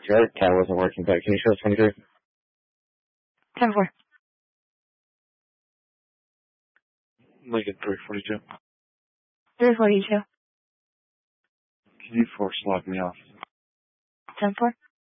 Your other tab wasn't working, but can you show us 23? 10-4. Lincoln 342. 342. Can you force log me off? 10-4.